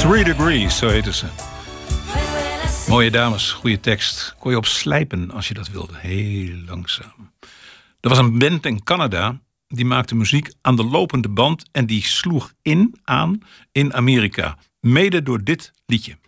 3 Degrees, zo heten ze. Mooie dames, goede tekst. Kon je op slijpen als je dat wilde. Heel langzaam. Er was een band in Canada. Die maakte muziek aan de lopende band. En die sloeg aan in Amerika. Mede door dit liedje.